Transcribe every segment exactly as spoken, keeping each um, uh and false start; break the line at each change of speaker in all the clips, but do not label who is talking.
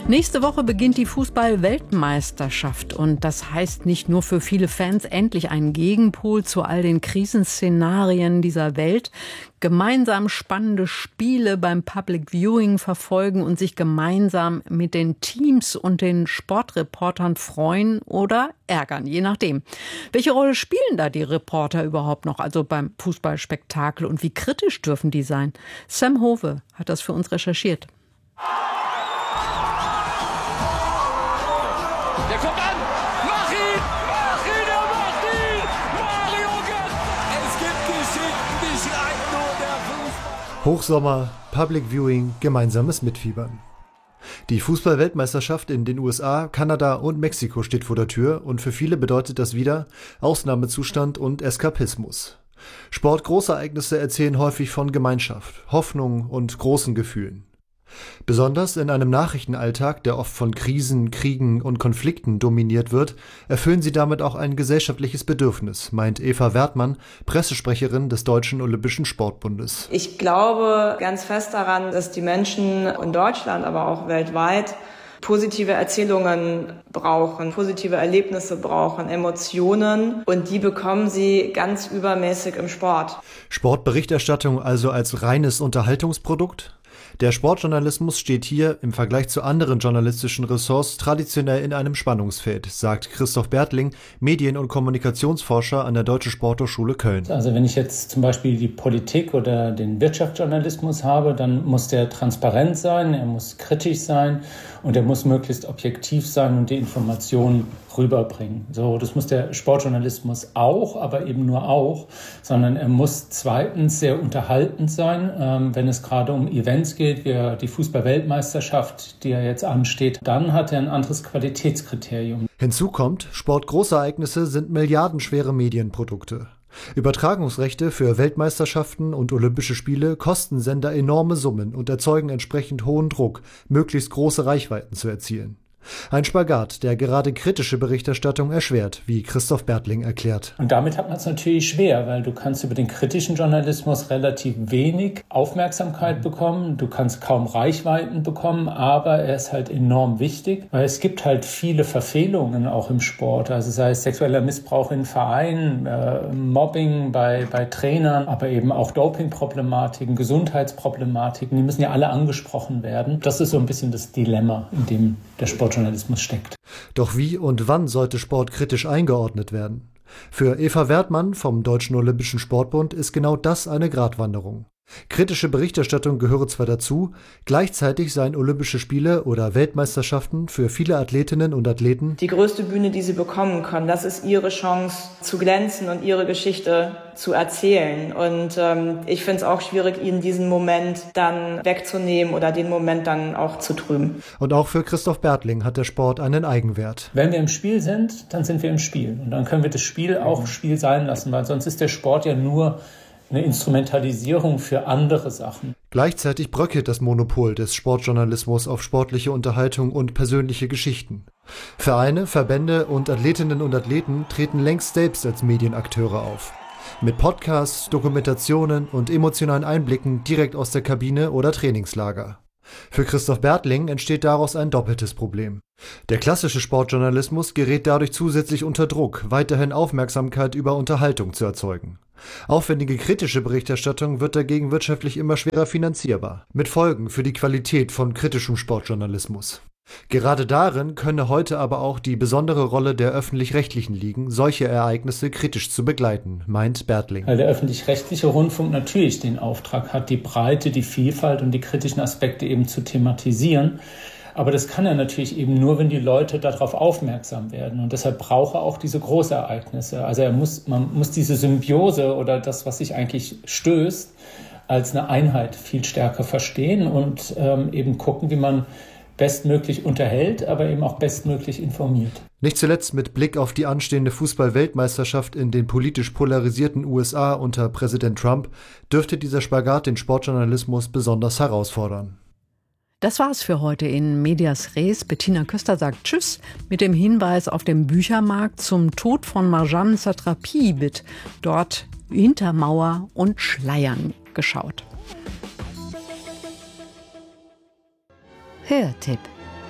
Nächste Woche beginnt die Fußball-Weltmeisterschaft und das heißt nicht nur für viele Fans endlich einen Gegenpol zu all den Krisenszenarien dieser Welt, gemeinsam spannende Spiele beim Public Viewing verfolgen und sich gemeinsam mit den Teams und den Sportreportern freuen oder ärgern, je nachdem. Welche Rolle spielen da die Reporter überhaupt noch, also beim Fußballspektakel, und wie kritisch dürfen die sein? Sam Hove hat das für uns recherchiert.
Der kommt an! Mach ihn! Mach ihn! Er macht ihn! Mario Götze! Es gibt Geschichten, die schreibt nur der Fußball.
Hochsommer, Public Viewing, gemeinsames Mitfiebern. Die Fußball-Weltmeisterschaft in den U S A, Kanada und Mexiko steht vor der Tür und für viele bedeutet das wieder Ausnahmezustand und Eskapismus. Sportgroßereignisse erzählen häufig von Gemeinschaft, Hoffnung und großen Gefühlen. Besonders in einem Nachrichtenalltag, der oft von Krisen, Kriegen und Konflikten dominiert wird, erfüllen sie damit auch ein gesellschaftliches Bedürfnis, meint Eva Wertmann, Pressesprecherin des Deutschen Olympischen Sportbundes.
Ich glaube ganz fest daran, dass die Menschen in Deutschland, aber auch weltweit positive Erzählungen brauchen, positive Erlebnisse brauchen, Emotionen, und die bekommen sie ganz übermäßig im Sport.
Sportberichterstattung also als reines Unterhaltungsprodukt? Der Sportjournalismus steht hier im Vergleich zu anderen journalistischen Ressorts traditionell in einem Spannungsfeld, sagt Christoph Bertling, Medien- und Kommunikationsforscher an der Deutschen Sporthochschule Köln.
Also wenn ich jetzt zum Beispiel die Politik oder den Wirtschaftsjournalismus habe, dann muss der transparent sein, er muss kritisch sein und er muss möglichst objektiv sein und die Informationen rüberbringen. So, das muss der Sportjournalismus auch, aber eben nur auch, sondern er muss zweitens sehr unterhaltend sein, ähm, wenn es gerade um Events geht, wie die Fußball-Weltmeisterschaft, die ja jetzt ansteht, dann hat er ein anderes Qualitätskriterium.
Hinzu kommt, Sportgroßereignisse sind milliardenschwere Medienprodukte. Übertragungsrechte für Weltmeisterschaften und Olympische Spiele kosten Sender enorme Summen und erzeugen entsprechend hohen Druck, möglichst große Reichweiten zu erzielen. Ein Spagat, der gerade kritische Berichterstattung erschwert, wie Christoph Bertling erklärt.
Und damit hat man es natürlich schwer, weil du kannst über den kritischen Journalismus relativ wenig Aufmerksamkeit bekommen, du kannst kaum Reichweiten bekommen, aber er ist halt enorm wichtig, weil es gibt halt viele Verfehlungen auch im Sport, also sei es sexueller Missbrauch in Vereinen, äh, Mobbing bei, bei Trainern, aber eben auch Dopingproblematiken, Gesundheitsproblematiken, die müssen ja alle angesprochen werden. Das ist so ein bisschen das Dilemma, in dem der Sport Journalismus steckt.
Doch wie und wann sollte Sport kritisch eingeordnet werden? Für Eva Wertmann vom Deutschen Olympischen Sportbund ist genau das eine Gratwanderung. Kritische Berichterstattung gehöre zwar dazu, gleichzeitig seien Olympische Spiele oder Weltmeisterschaften für viele Athletinnen und Athleten
die größte Bühne, die sie bekommen können. Das ist ihre Chance zu glänzen und ihre Geschichte zu erzählen. Und ähm, ich finde es auch schwierig, ihnen diesen Moment dann wegzunehmen oder den Moment dann auch zu trüben.
Und auch für Christoph Bertling hat der Sport einen Eigenwert.
Wenn wir im Spiel sind, dann sind wir im Spiel. Und dann können wir das Spiel auch Spiel sein lassen, weil sonst ist der Sport ja nur eine Instrumentalisierung für andere Sachen.
Gleichzeitig bröckelt das Monopol des Sportjournalismus auf sportliche Unterhaltung und persönliche Geschichten. Vereine, Verbände und Athletinnen und Athleten treten längst selbst als Medienakteure auf. Mit Podcasts, Dokumentationen und emotionalen Einblicken direkt aus der Kabine oder Trainingslager. Für Christoph Bertling entsteht daraus ein doppeltes Problem. Der klassische Sportjournalismus gerät dadurch zusätzlich unter Druck, weiterhin Aufmerksamkeit über Unterhaltung zu erzeugen. Aufwendige kritische Berichterstattung wird dagegen wirtschaftlich immer schwerer finanzierbar, mit Folgen für die Qualität von kritischem Sportjournalismus. Gerade darin könne heute aber auch die besondere Rolle der Öffentlich-Rechtlichen liegen, solche Ereignisse kritisch zu begleiten, meint Bertling.
Weil der öffentlich-rechtliche Rundfunk natürlich den Auftrag hat, die Breite, die Vielfalt und die kritischen Aspekte eben zu thematisieren. Aber das kann er natürlich eben nur, wenn die Leute darauf aufmerksam werden. Und deshalb braucht er auch diese Großereignisse. Also er muss, man muss diese Symbiose oder das, was sich eigentlich stößt, als eine Einheit viel stärker verstehen und ähm, eben gucken, wie man bestmöglich unterhält, aber eben auch bestmöglich informiert.
Nicht zuletzt mit Blick auf die anstehende Fußball-Weltmeisterschaft in den politisch polarisierten U S A unter Präsident Trump dürfte dieser Spagat den Sportjournalismus besonders herausfordern.
Das war's für heute in Medias Res. Bettina Köster sagt Tschüss mit dem Hinweis auf dem Büchermarkt zum Tod von Marjane Satrapi wird dort hinter Mauer und Schleiern geschaut.
Hörtipp.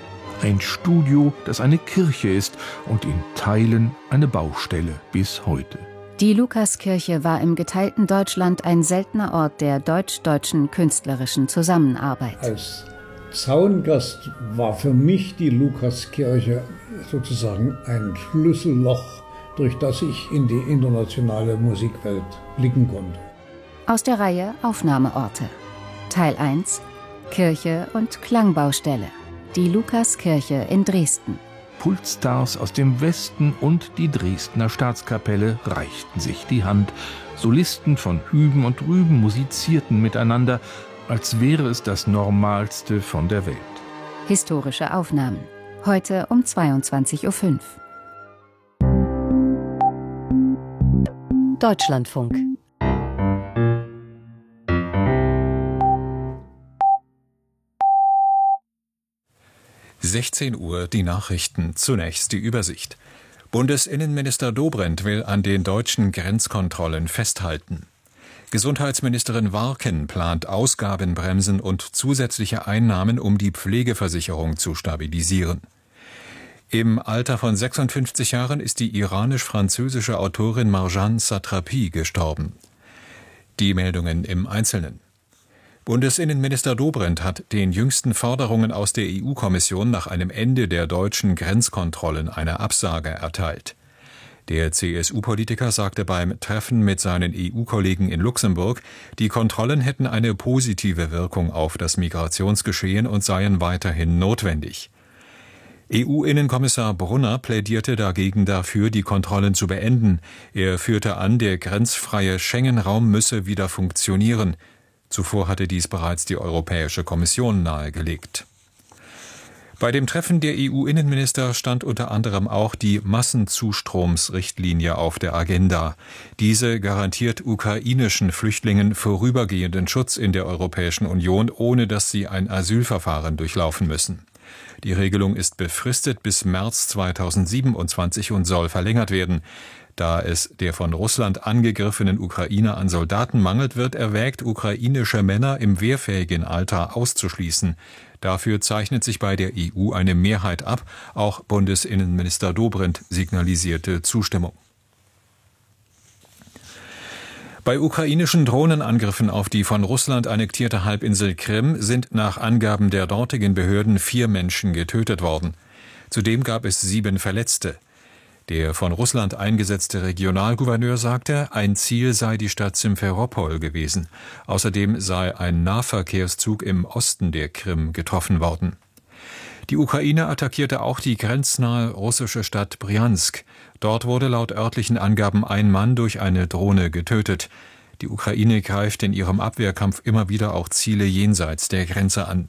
Ein Studio, das eine Kirche ist und in Teilen eine Baustelle bis heute.
Die Lukaskirche war im geteilten Deutschland ein seltener Ort der deutsch-deutschen künstlerischen Zusammenarbeit.
Als Zaungast war für mich die Lukaskirche sozusagen ein Schlüsselloch, durch das ich in die internationale Musikwelt blicken konnte.
Aus der Reihe Aufnahmeorte. Teil eins: Kirche und Klangbaustelle. Die Lukaskirche in Dresden.
Kultstars aus dem Westen und die Dresdner Staatskapelle reichten sich die Hand. Solisten von hüben und drüben musizierten miteinander, als wäre es das Normalste von der Welt.
Historische Aufnahmen. Heute um zweiundzwanzig Uhr fünf.
Deutschlandfunk.
sechzehn Uhr die Nachrichten. Zunächst die Übersicht. Bundesinnenminister Dobrindt will an den deutschen Grenzkontrollen festhalten. Gesundheitsministerin Warken plant Ausgabenbremsen und zusätzliche Einnahmen, um die Pflegeversicherung zu stabilisieren. Im Alter von sechsundfünfzig Jahren ist die iranisch-französische Autorin Marjane Satrapi gestorben. Die Meldungen im Einzelnen. Bundesinnenminister Dobrindt hat den jüngsten Forderungen aus der E U-Kommission nach einem Ende der deutschen Grenzkontrollen eine Absage erteilt. Der C S U-Politiker sagte beim Treffen mit seinen E U-Kollegen in Luxemburg, die Kontrollen hätten eine positive Wirkung auf das Migrationsgeschehen und seien weiterhin notwendig. E U-Innenkommissar Brunner plädierte dagegen dafür, die Kontrollen zu beenden. Er führte an, der grenzfreie Schengen-Raum müsse wieder funktionieren. Zuvor hatte dies bereits die Europäische Kommission nahegelegt. Bei dem Treffen der E U-Innenminister stand unter anderem auch die Massenzustromsrichtlinie auf der Agenda. Diese garantiert ukrainischen Flüchtlingen vorübergehenden Schutz in der Europäischen Union, ohne dass sie ein Asylverfahren durchlaufen müssen. Die Regelung ist befristet bis März zweitausendsiebenundzwanzig und soll verlängert werden. Da es der von Russland angegriffenen Ukraine an Soldaten mangelt, wird erwägt, ukrainische Männer im wehrfähigen Alter auszuschließen. Dafür zeichnet sich bei der E U eine Mehrheit ab. Auch Bundesinnenminister Dobrindt signalisierte Zustimmung. Bei ukrainischen Drohnenangriffen auf die von Russland annektierte Halbinsel Krim sind nach Angaben der dortigen Behörden vier Menschen getötet worden. Zudem gab es sieben Verletzte. Der von Russland eingesetzte Regionalgouverneur sagte, ein Ziel sei die Stadt Simferopol gewesen. Außerdem sei ein Nahverkehrszug im Osten der Krim getroffen worden. Die Ukraine attackierte auch die grenznahe russische Stadt Brjansk. Dort wurde laut örtlichen Angaben ein Mann durch eine Drohne getötet. Die Ukraine greift in ihrem Abwehrkampf immer wieder auch Ziele jenseits der Grenze an.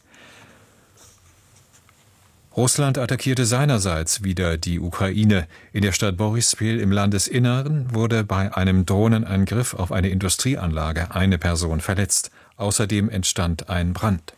Russland attackierte seinerseits wieder die Ukraine. In der Stadt Boryspil im Landesinneren wurde bei einem Drohnenangriff auf eine Industrieanlage eine Person verletzt. Außerdem entstand ein Brand.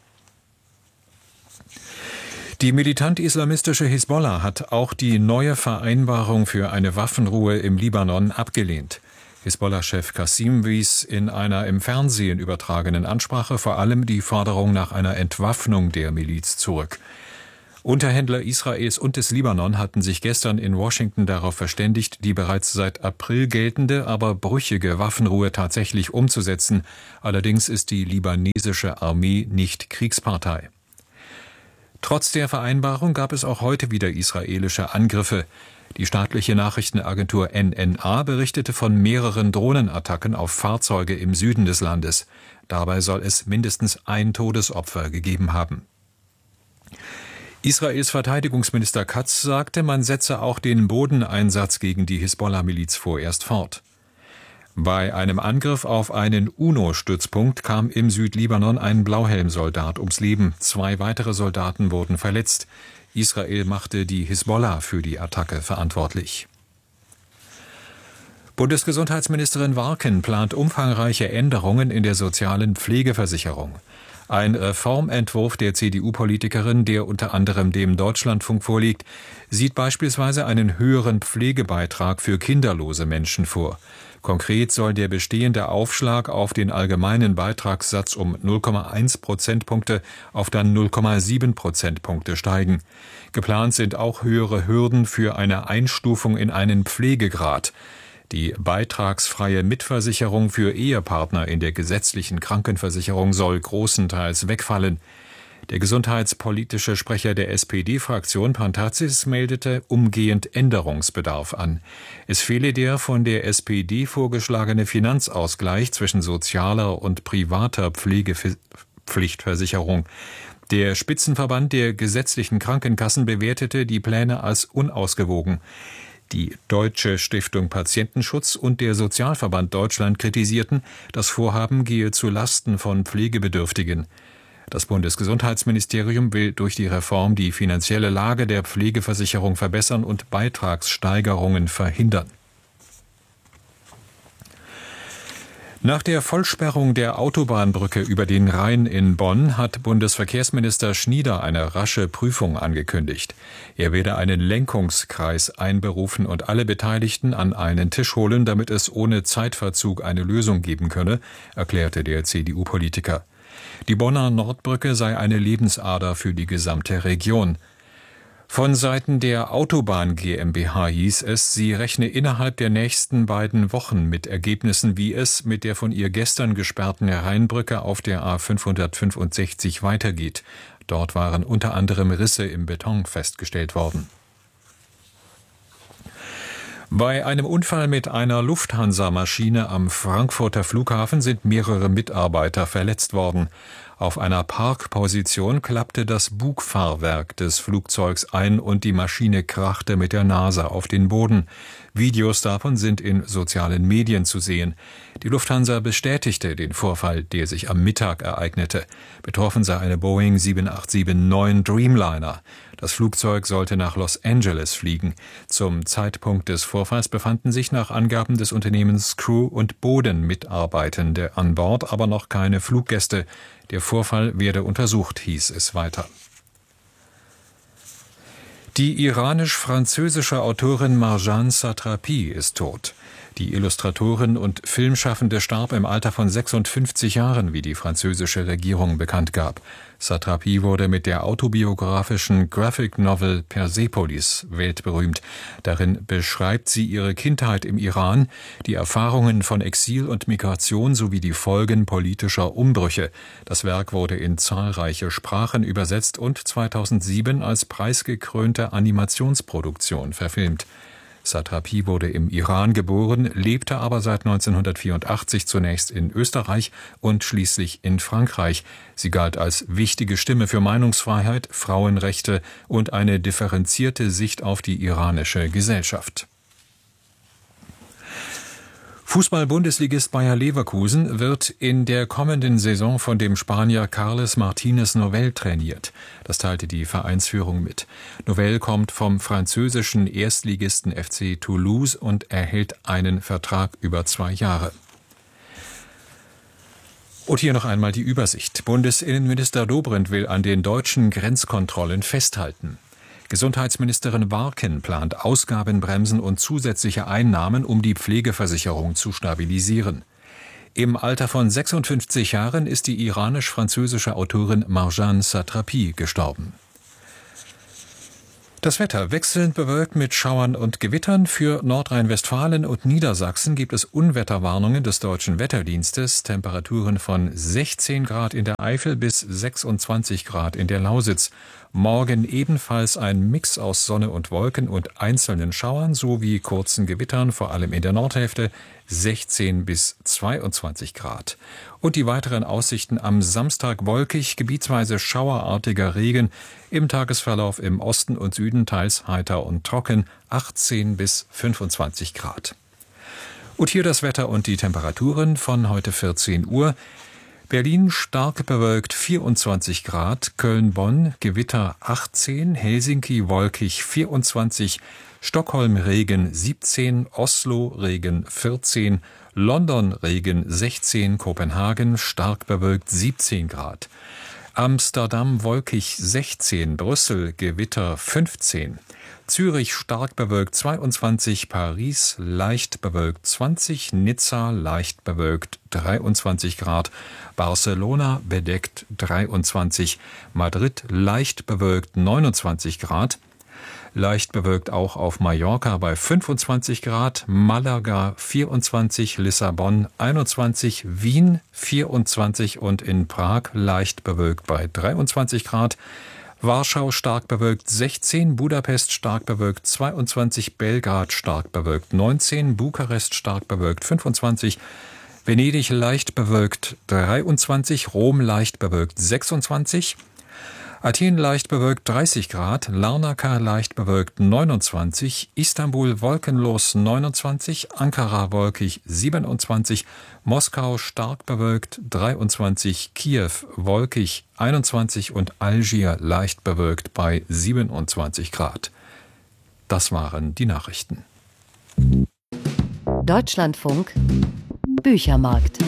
Die militant-islamistische Hisbollah hat auch die neue Vereinbarung für eine Waffenruhe im Libanon abgelehnt. Hisbollah-Chef Qassim wies in einer im Fernsehen übertragenen Ansprache vor allem die Forderung nach einer Entwaffnung der Miliz zurück. Unterhändler Israels und des Libanon hatten sich gestern in Washington darauf verständigt, die bereits seit April geltende, aber brüchige Waffenruhe tatsächlich umzusetzen. Allerdings ist die libanesische Armee nicht Kriegspartei. Trotz der Vereinbarung gab es auch heute wieder israelische Angriffe. Die staatliche Nachrichtenagentur N N A berichtete von mehreren Drohnenattacken auf Fahrzeuge im Süden des Landes. Dabei soll es mindestens ein Todesopfer gegeben haben. Israels Verteidigungsminister Katz sagte, man setze auch den Bodeneinsatz gegen die Hisbollah-Miliz vorerst fort. Bei einem Angriff auf einen UNO-Stützpunkt kam im Südlibanon ein Blauhelmsoldat ums Leben. Zwei weitere Soldaten wurden verletzt. Israel machte die Hisbollah für die Attacke verantwortlich. Bundesgesundheitsministerin Warken plant umfangreiche Änderungen in der sozialen Pflegeversicherung. Ein Reformentwurf der C D U-Politikerin, der unter anderem dem Deutschlandfunk vorliegt, sieht beispielsweise einen höheren Pflegebeitrag für kinderlose Menschen vor. Konkret soll der bestehende Aufschlag auf den allgemeinen Beitragssatz um null Komma eins Prozentpunkte auf dann null Komma sieben Prozentpunkte steigen. Geplant sind auch höhere Hürden für eine Einstufung in einen Pflegegrad. Die beitragsfreie Mitversicherung für Ehepartner in der gesetzlichen Krankenversicherung soll großenteils wegfallen. Der gesundheitspolitische Sprecher der S P D-Fraktion Pantazis meldete umgehend Änderungsbedarf an. Es fehle der von der S P D vorgeschlagene Finanzausgleich zwischen sozialer und privater Pflegepflichtversicherung. Der Spitzenverband der gesetzlichen Krankenkassen bewertete die Pläne als unausgewogen. Die Deutsche Stiftung Patientenschutz und der Sozialverband Deutschland kritisierten, das Vorhaben gehe zu Lasten von Pflegebedürftigen. Das Bundesgesundheitsministerium will durch die Reform die finanzielle Lage der Pflegeversicherung verbessern und Beitragssteigerungen verhindern. Nach der Vollsperrung der Autobahnbrücke über den Rhein in Bonn hat Bundesverkehrsminister Schnieder eine rasche Prüfung angekündigt. Er werde einen Lenkungskreis einberufen und alle Beteiligten an einen Tisch holen, damit es ohne Zeitverzug eine Lösung geben könne, erklärte der C D U-Politiker. Die Bonner Nordbrücke sei eine Lebensader für die gesamte Region. Von Seiten der Autobahn GmbH hieß es, sie rechne innerhalb der nächsten beiden Wochen mit Ergebnissen, wie es mit der von ihr gestern gesperrten Rheinbrücke auf der A fünfhundertfünfundsechzig weitergeht. Dort waren unter anderem Risse im Beton festgestellt worden. Bei einem Unfall mit einer Lufthansa-Maschine am Frankfurter Flughafen sind mehrere Mitarbeiter verletzt worden. Auf einer Parkposition klappte das Bugfahrwerk des Flugzeugs ein und die Maschine krachte mit der Nase auf den Boden. Videos davon sind in sozialen Medien zu sehen. Die Lufthansa bestätigte den Vorfall, der sich am Mittag ereignete. Betroffen sei eine Boeing sieben acht sieben neun Dreamliner. Das Flugzeug sollte nach Los Angeles fliegen. Zum Zeitpunkt des Vorfalls befanden sich nach Angaben des Unternehmens Crew und Bodenmitarbeitende an Bord, aber noch keine Fluggäste. Der Vorfall werde untersucht, hieß es weiter. Die iranisch-französische Autorin Marjane Satrapi ist tot. Die Illustratorin und Filmschaffende starb im Alter von sechsundfünfzig Jahren, wie die französische Regierung bekannt gab. Satrapi wurde mit der autobiografischen Graphic Novel Persepolis weltberühmt. Darin beschreibt sie ihre Kindheit im Iran, die Erfahrungen von Exil und Migration sowie die Folgen politischer Umbrüche. Das Werk wurde in zahlreiche Sprachen übersetzt und zweitausendsieben als preisgekrönte Animationsproduktion verfilmt. Satrapi wurde im Iran geboren, lebte aber seit neunzehnhundertvierundachtzig zunächst in Österreich und schließlich in Frankreich. Sie galt als wichtige Stimme für Meinungsfreiheit, Frauenrechte und eine differenzierte Sicht auf die iranische Gesellschaft. Fußball-Bundesligist Bayer Leverkusen wird in der kommenden Saison von dem Spanier Carles Martínez Novell trainiert. Das teilte die Vereinsführung mit. Novell kommt vom französischen Erstligisten F C Toulouse und erhält einen Vertrag über zwei Jahre. Und hier noch einmal die Übersicht. Bundesinnenminister Dobrindt will an den deutschen Grenzkontrollen festhalten. Gesundheitsministerin Warken plant Ausgabenbremsen und zusätzliche Einnahmen, um die Pflegeversicherung zu stabilisieren. Im Alter von sechsundfünfzig Jahren ist die iranisch-französische Autorin Marjane Satrapi gestorben. Das Wetter wechselnd bewölkt mit Schauern und Gewittern. Für Nordrhein-Westfalen und Niedersachsen gibt es Unwetterwarnungen des Deutschen Wetterdienstes. Temperaturen von sechzehn Grad in der Eifel bis sechsundzwanzig Grad in der Lausitz. Morgen ebenfalls ein Mix aus Sonne und Wolken und einzelnen Schauern sowie kurzen Gewittern, vor allem in der Nordhälfte, sechzehn bis zweiundzwanzig Grad. Und die weiteren Aussichten: am Samstag wolkig, gebietsweise schauerartiger Regen, im Tagesverlauf im Osten und Süden teils heiter und trocken, achtzehn bis fünfundzwanzig Grad. Und hier das Wetter und die Temperaturen von heute vierzehn Uhr. Berlin stark bewölkt vierundzwanzig Grad, Köln-Bonn Gewitter achtzehn, Helsinki wolkig vierundzwanzig, Stockholm Regen siebzehn, Oslo Regen vierzehn, London Regen sechzehn, Kopenhagen stark bewölkt siebzehn Grad. Amsterdam wolkig sechzehn, Brüssel Gewitter fünfzehn, Zürich stark bewölkt zweiundzwanzig, Paris leicht bewölkt zwanzig, Nizza leicht bewölkt dreiundzwanzig Grad, Barcelona bedeckt dreiundzwanzig, Madrid leicht bewölkt neunundzwanzig Grad, leicht bewölkt auch auf Mallorca bei fünfundzwanzig Grad, Malaga vierundzwanzig, Lissabon einundzwanzig, Wien vierundzwanzig und in Prag leicht bewölkt bei dreiundzwanzig Grad, Warschau stark bewölkt sechzehn, Budapest stark bewölkt zweiundzwanzig, Belgrad stark bewölkt neunzehn, Bukarest stark bewölkt fünfundzwanzig, Venedig leicht bewölkt dreiundzwanzig, Rom leicht bewölkt sechsundzwanzig, Athen leicht bewölkt dreißig Grad, Larnaca leicht bewölkt neunundzwanzig, Istanbul wolkenlos neunundzwanzig, Ankara wolkig siebenundzwanzig, Moskau stark bewölkt dreiundzwanzig, Kiew wolkig einundzwanzig und Algier leicht bewölkt bei siebenundzwanzig Grad. Das waren die Nachrichten.
Deutschlandfunk Büchermarkt.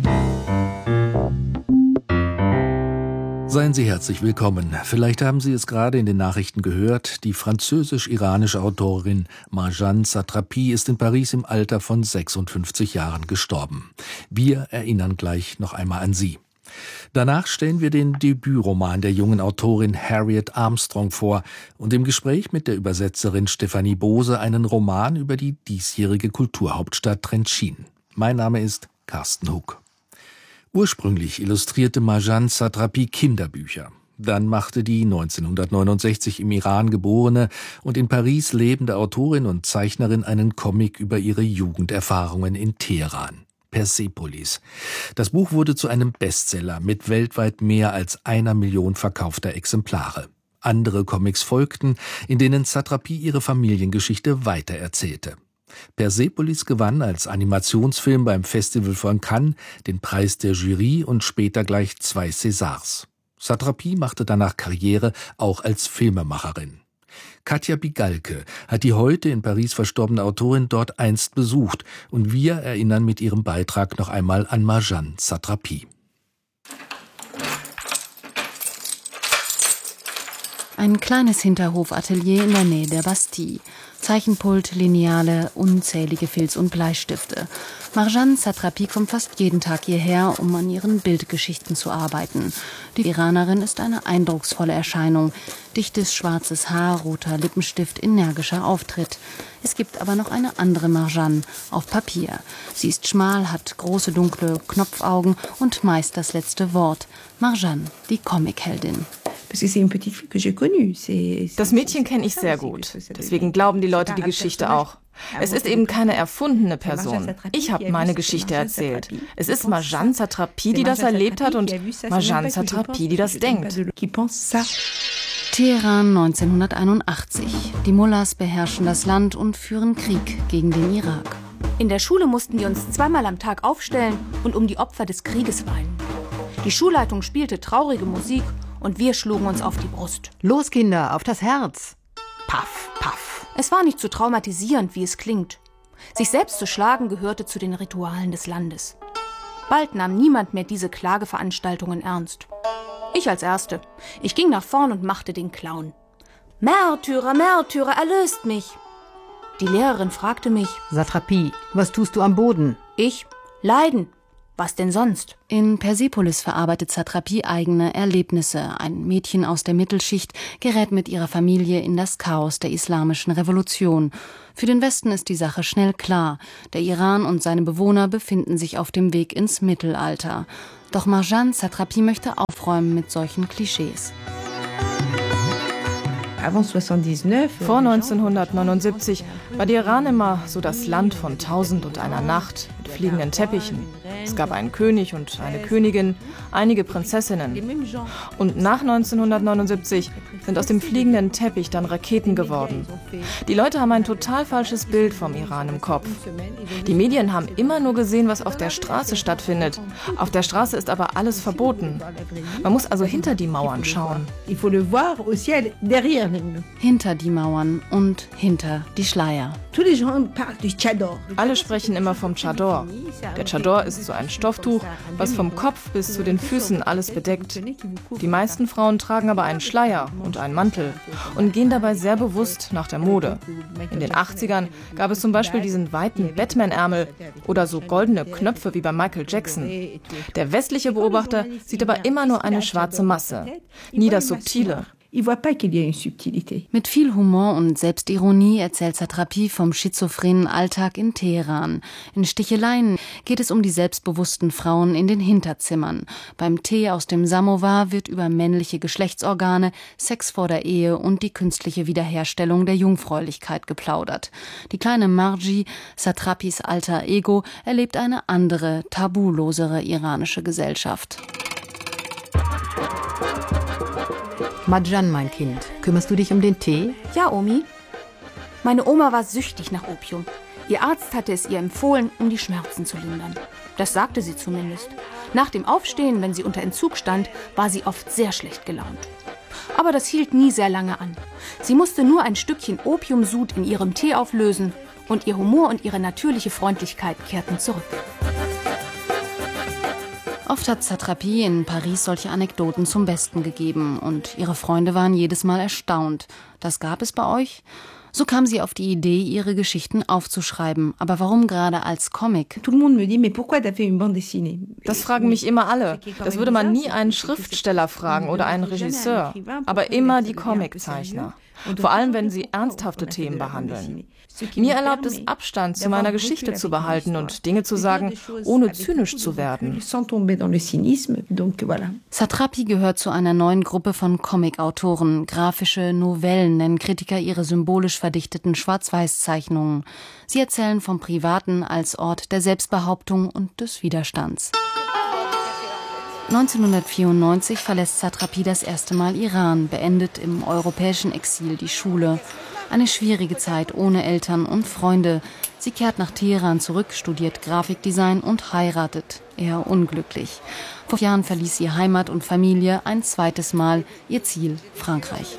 Seien Sie herzlich willkommen. Vielleicht haben Sie es gerade in den Nachrichten gehört. Die französisch-iranische Autorin Marjane Satrapi ist in Paris im Alter von sechsundfünfzig Jahren gestorben. Wir erinnern gleich noch einmal an sie. Danach stellen wir den Debütroman der jungen Autorin Harriet Armstrong vor und im Gespräch mit der Übersetzerin Stefanie Bose einen Roman über die diesjährige Kulturhauptstadt Trenčín. Mein Name ist Carsten Huck. Ursprünglich illustrierte Marjane Satrapi Kinderbücher. Dann machte die neunzehnhundertneunundsechzig im Iran geborene und in Paris lebende Autorin und Zeichnerin einen Comic über ihre Jugenderfahrungen in Teheran. Persepolis. Das Buch wurde zu einem Bestseller mit weltweit mehr als einer Million verkaufter Exemplare. Andere Comics folgten, in denen Satrapi ihre Familiengeschichte weitererzählte. Persepolis gewann als Animationsfilm beim Festival von Cannes den Preis der Jury und später gleich zwei Césars. Satrapi machte danach Karriere auch als Filmemacherin. Katja Bigalke hat die heute in Paris verstorbene Autorin dort einst besucht und wir erinnern mit ihrem Beitrag noch einmal an Marjane Satrapi.
Ein kleines Hinterhofatelier in der Nähe der Bastille. Zeichenpult, Lineale, unzählige Filz- und Bleistifte. Marjane Satrapi kommt fast jeden Tag hierher, um an ihren Bildgeschichten zu arbeiten. Die Iranerin ist eine eindrucksvolle Erscheinung. Dichtes schwarzes Haar, roter Lippenstift, energischer Auftritt. Es gibt aber noch eine andere Marjane, auf Papier. Sie ist schmal, hat große dunkle Knopfaugen und meist das letzte Wort. Marjane, die Comicheldin.
Das Mädchen kenne ich sehr gut. Deswegen glauben die Leute die Geschichte auch. Es ist eben keine erfundene Person. Ich habe meine Geschichte erzählt. Es ist Marjane Satrapi, die das erlebt hat und Marjane Satrapi, die das denkt.
Teheran neunzehnhunderteinundachtzig. Die Mullahs beherrschen das Land und führen Krieg gegen den Irak.
In der Schule mussten wir uns zweimal am Tag aufstellen und um die Opfer des Krieges weinen. Die Schulleitung spielte traurige Musik und wir schlugen uns auf die Brust.
Los, Kinder, auf das Herz!
Paff, paff. Es war nicht so traumatisierend, wie es klingt. Sich selbst zu schlagen gehörte zu den Ritualen des Landes. Bald nahm niemand mehr diese Klageveranstaltungen ernst. Ich als Erste. Ich ging nach vorn und machte den Clown. Märtyrer, Märtyrer, erlöst mich! Die Lehrerin fragte mich:
Satrapi, was tust du am Boden?
Ich? Leiden. Was denn sonst?
In Persepolis verarbeitet Satrapi eigene Erlebnisse. Ein Mädchen aus der Mittelschicht gerät mit ihrer Familie in das Chaos der islamischen Revolution. Für den Westen ist die Sache schnell klar. Der Iran und seine Bewohner befinden sich auf dem Weg ins Mittelalter. Doch Marjane Satrapi möchte aufräumen mit solchen Klischees.
Vor neunzehnhundertneunundsiebzig war der Iran immer so das Land von Tausend und einer Nacht mit fliegenden Teppichen. Es gab einen König und eine Königin, einige Prinzessinnen. Und nach neunzehnhundertneunundsiebzig sind aus dem fliegenden Teppich dann Raketen geworden. Die Leute haben ein total falsches Bild vom Iran im Kopf. Die Medien haben immer nur gesehen, was auf der Straße stattfindet. Auf der Straße ist aber alles verboten. Man muss also hinter die Mauern schauen.
Hinter die Mauern und hinter die Schleier.
Alle sprechen immer vom Chador. Der Chador ist so ein Stofftuch, was vom Kopf bis zu den Füßen alles bedeckt. Die meisten Frauen tragen aber einen Schleier und einen Mantel und gehen dabei sehr bewusst nach der Mode. In den achtzigern gab es zum Beispiel diesen weiten Batman-Ärmel oder so goldene Knöpfe wie bei Michael Jackson. Der westliche Beobachter sieht aber immer nur eine schwarze Masse, nie das Subtile.
Mit viel Humor und Selbstironie erzählt Satrapi vom schizophrenen Alltag in Teheran. In Sticheleien geht es um die selbstbewussten Frauen in den Hinterzimmern. Beim Tee aus dem Samowar wird über männliche Geschlechtsorgane, Sex vor der Ehe und die künstliche Wiederherstellung der Jungfräulichkeit geplaudert. Die kleine Marji, Satrapis alter Ego, erlebt eine andere, tabulosere iranische Gesellschaft.
Marjan, mein Kind, kümmerst du dich um den Tee?
Ja, Omi. Meine Oma war süchtig nach Opium. Ihr Arzt hatte es ihr empfohlen, um die Schmerzen zu lindern. Das sagte sie zumindest. Nach dem Aufstehen, wenn sie unter Entzug stand, war sie oft sehr schlecht gelaunt. Aber das hielt nie sehr lange an. Sie musste nur ein Stückchen Opiumsud in ihrem Tee auflösen und ihr Humor und ihre natürliche Freundlichkeit kehrten zurück.
Oft hat Satrapi in Paris solche Anekdoten zum Besten gegeben und ihre Freunde waren jedes Mal erstaunt. Das gab es bei euch? So kam sie auf die Idee, ihre Geschichten aufzuschreiben. Aber warum gerade als Comic?
Das fragen mich immer alle. Das würde man nie einen Schriftsteller fragen oder einen Regisseur, aber immer die Comiczeichner. Vor allem, wenn sie ernsthafte Themen behandeln. Mir erlaubt es, Abstand zu meiner Geschichte zu behalten und Dinge zu sagen, ohne zynisch zu werden.
Satrapi gehört zu einer neuen Gruppe von Comic-Autoren. Grafische Novellen nennen Kritiker ihre symbolisch verdichteten Schwarz-Weiß-Zeichnungen. Sie erzählen vom Privaten als Ort der Selbstbehauptung und des Widerstands. neunzehnhundertvierundneunzig verlässt Satrapi das erste Mal Iran, beendet im europäischen Exil die Schule. Eine schwierige Zeit ohne Eltern und Freunde. Sie kehrt nach Teheran zurück, studiert Grafikdesign und heiratet. Eher unglücklich. Vor Jahren verließ sie Heimat und Familie ein zweites Mal. Ihr Ziel Frankreich.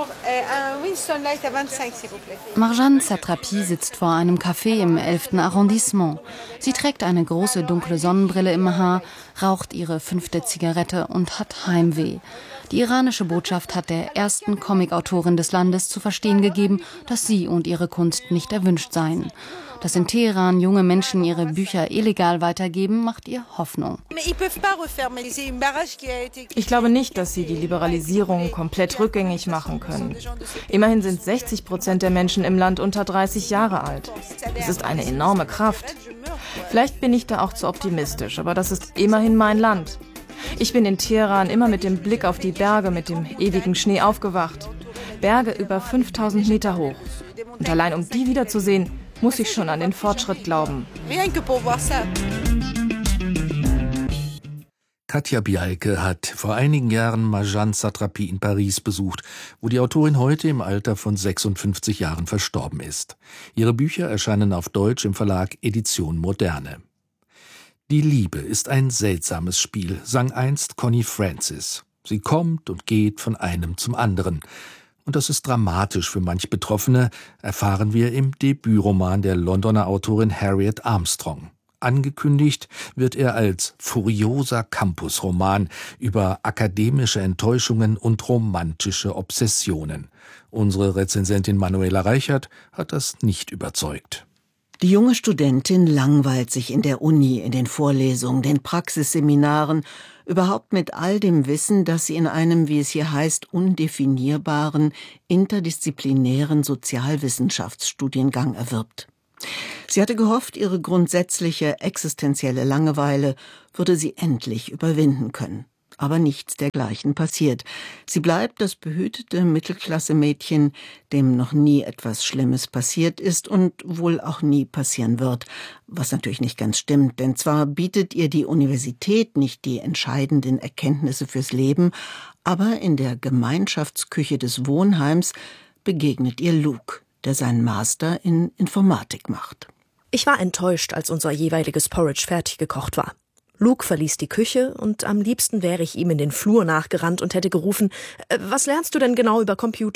Marjan Satrapi sitzt vor einem Café im elften Arrondissement. Sie trägt eine große dunkle Sonnenbrille im Haar, raucht ihre fünfte Zigarette und hat Heimweh. Die iranische Botschaft hat der ersten Comicautorin des Landes zu verstehen gegeben, dass sie und ihre Kunst nicht erwünscht seien. Dass in Teheran junge Menschen ihre Bücher illegal weitergeben, macht ihr Hoffnung.
Ich glaube nicht, dass sie die Liberalisierung komplett rückgängig machen können. Immerhin sind sechzig Prozent der Menschen im Land unter dreißig Jahre alt. Das ist eine enorme Kraft. Vielleicht bin ich da auch zu optimistisch, aber das ist immerhin mein Land. Ich bin in Teheran immer mit dem Blick auf die Berge, mit dem ewigen Schnee aufgewacht. Berge über fünftausend Meter hoch. Und allein um die wiederzusehen, muss ich schon an den Fortschritt glauben.
Katja Bialke hat vor einigen Jahren Marjan Satrapi in Paris besucht, wo die Autorin heute im Alter von sechsundfünfzig Jahren verstorben ist. Ihre Bücher erscheinen auf Deutsch im Verlag Edition Moderne. Die Liebe ist ein seltsames Spiel, sang einst Connie Francis. Sie kommt und geht von einem zum anderen. Und das ist dramatisch für manch Betroffene, erfahren wir im Debütroman der Londoner Autorin Harriet Armstrong. Angekündigt wird er als furioser Campusroman über akademische Enttäuschungen und romantische Obsessionen. Unsere Rezensentin Manuela Reichert hat das nicht überzeugt.
Die junge Studentin langweilt sich in der Uni, in den Vorlesungen, den Praxisseminaren, überhaupt mit all dem Wissen, das sie in einem, wie es hier heißt, undefinierbaren, interdisziplinären Sozialwissenschaftsstudiengang erwirbt. Sie hatte gehofft, ihre grundsätzliche existenzielle Langeweile würde sie endlich überwinden können. Aber nichts dergleichen passiert. Sie bleibt das behütete Mittelklasse-Mädchen, dem noch nie etwas Schlimmes passiert ist und wohl auch nie passieren wird. Was natürlich nicht ganz stimmt, denn zwar bietet ihr die Universität nicht die entscheidenden Erkenntnisse fürs Leben, aber in der Gemeinschaftsküche des Wohnheims begegnet ihr Luke, der seinen Master in Informatik macht.
Ich war enttäuscht, als unser jeweiliges Porridge fertig gekocht war. Luke verließ die Küche und am liebsten wäre ich ihm in den Flur nachgerannt und hätte gerufen, »Was lernst du denn genau über Computer?«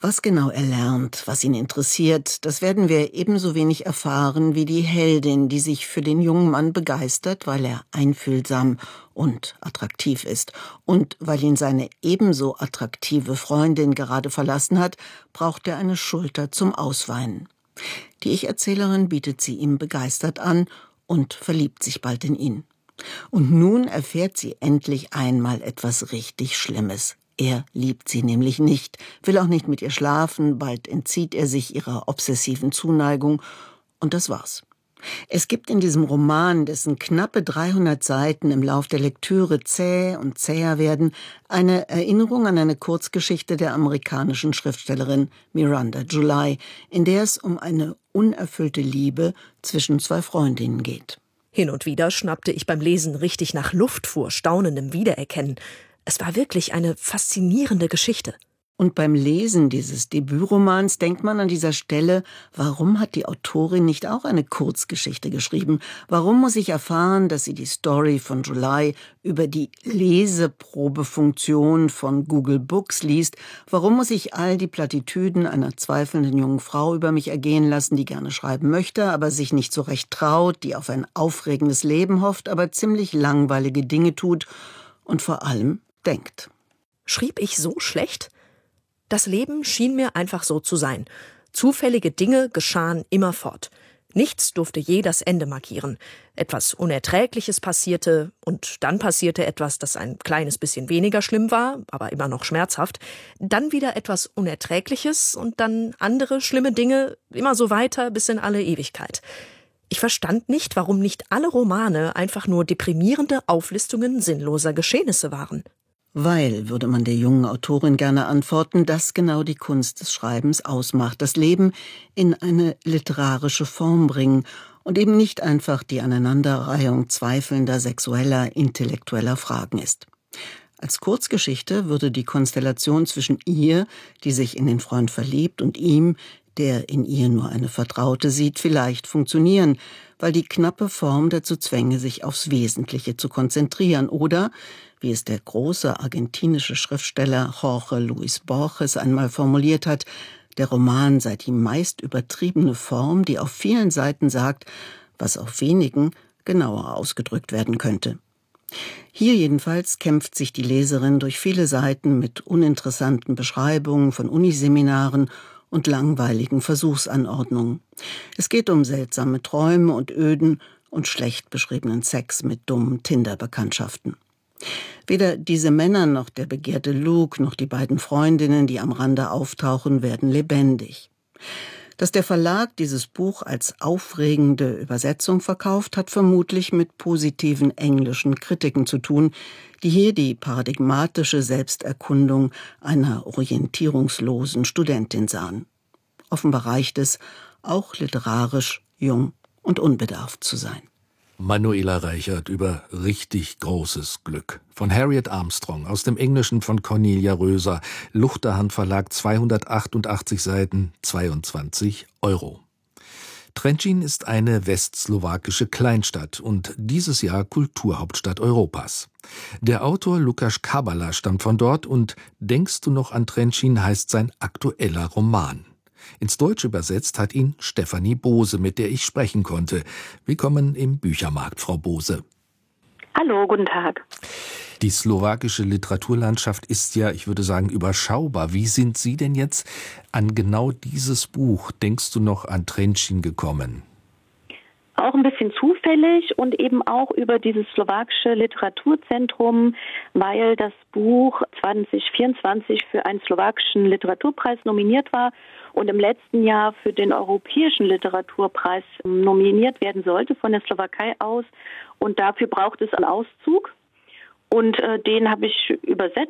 Was genau er lernt, was ihn interessiert, das werden wir ebenso wenig erfahren wie die Heldin, die sich für den jungen Mann begeistert, weil er einfühlsam und attraktiv ist. Und weil ihn seine ebenso attraktive Freundin gerade verlassen hat, braucht er eine Schulter zum Ausweinen. Die Ich-Erzählerin bietet sie ihm begeistert an und verliebt sich bald in ihn. Und nun erfährt sie endlich einmal etwas richtig Schlimmes. Er liebt sie nämlich nicht, will auch nicht mit ihr schlafen, bald entzieht er sich ihrer obsessiven Zuneigung und das war's. Es gibt in diesem Roman, dessen knappe dreihundert Seiten im Lauf der Lektüre zäh und zäher werden, eine Erinnerung an eine Kurzgeschichte der amerikanischen Schriftstellerin Miranda July, in der es um eine unerfüllte Liebe zwischen zwei Freundinnen geht.
Hin und wieder schnappte ich beim Lesen richtig nach Luft vor staunendem Wiedererkennen. Es war wirklich eine faszinierende Geschichte.
Und beim Lesen dieses Debütromans denkt man an dieser Stelle, warum hat die Autorin nicht auch eine Kurzgeschichte geschrieben? Warum muss ich erfahren, dass sie die Story von July über die Leseprobefunktion von Google Books liest? Warum muss ich all die Plattitüden einer zweifelnden jungen Frau über mich ergehen lassen, die gerne schreiben möchte, aber sich nicht so recht traut, die auf ein aufregendes Leben hofft, aber ziemlich langweilige Dinge tut und vor allem denkt?
Schrieb ich so schlecht? Das Leben schien mir einfach so zu sein. Zufällige Dinge geschahen immerfort. Nichts durfte je das Ende markieren. Etwas Unerträgliches passierte und dann passierte etwas, das ein kleines bisschen weniger schlimm war, aber immer noch schmerzhaft. Dann wieder etwas Unerträgliches und dann andere schlimme Dinge, immer so weiter bis in alle Ewigkeit. Ich verstand nicht, warum nicht alle Romane einfach nur deprimierende Auflistungen sinnloser Geschehnisse waren.
Weil, würde man der jungen Autorin gerne antworten, das genau die Kunst des Schreibens ausmacht, das Leben in eine literarische Form bringen und eben nicht einfach die Aneinanderreihung zweifelnder sexueller, intellektueller Fragen ist. Als Kurzgeschichte würde die Konstellation zwischen ihr, die sich in den Freund verliebt, und ihm, der in ihr nur eine Vertraute sieht, vielleicht funktionieren, weil die knappe Form dazu zwänge, sich aufs Wesentliche zu konzentrieren oder, wie es der große argentinische Schriftsteller Jorge Luis Borges einmal formuliert hat, der Roman sei die meist übertriebene Form, die auf vielen Seiten sagt, was auf wenigen genauer ausgedrückt werden könnte. Hier jedenfalls kämpft sich die Leserin durch viele Seiten mit uninteressanten Beschreibungen von Uniseminaren und langweiligen Versuchsanordnungen. Es geht um seltsame Träume und Öden und schlecht beschriebenen Sex mit dummen Tinder-Bekanntschaften. Weder diese Männer noch der begehrte Luke noch die beiden Freundinnen, die am Rande auftauchen, werden lebendig. Dass der Verlag dieses Buch als aufregende Übersetzung verkauft, hat vermutlich mit positiven englischen Kritiken zu tun, die hier die paradigmatische Selbsterkundung einer orientierungslosen Studentin sahen. Offenbar reicht es, auch literarisch jung und unbedarft zu sein.
Manuela Reichert über richtig großes Glück. Von Harriet Armstrong, aus dem Englischen von Cornelia Röser. Luchterhand Verlag, zweihundertachtundachtzig Seiten, zweiundzwanzig Euro. Trenčín ist eine westslowakische Kleinstadt und dieses Jahr Kulturhauptstadt Europas. Der Autor Lukáš Kabala stammt von dort und Denkst du noch an Trenčín heißt sein aktueller Roman. Ins Deutsche übersetzt hat ihn Stefanie Bose, mit der ich sprechen konnte. Willkommen im Büchermarkt, Frau Bose.
Hallo, guten Tag.
Die slowakische Literaturlandschaft ist ja, ich würde sagen, überschaubar. Wie sind Sie denn jetzt an genau dieses Buch, Denkst du noch an Trenčín, gekommen?
Auch ein bisschen zufällig und eben auch über dieses slowakische Literaturzentrum, weil das Buch zwanzig vierundzwanzig für einen slowakischen Literaturpreis nominiert war und im letzten Jahr für den Europäischen Literaturpreis nominiert werden sollte von der Slowakei aus. Und dafür braucht es einen Auszug. Und äh, den habe ich übersetzt